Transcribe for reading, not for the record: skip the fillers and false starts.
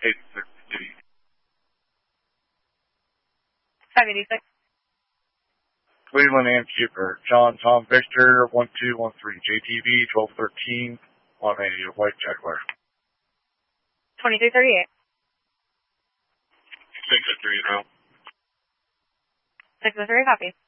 586. Cleveland and Skipper. John Tom Victor 1213 JTV 1213 on a white Jaguar. 2338. 603 now. 603 copy.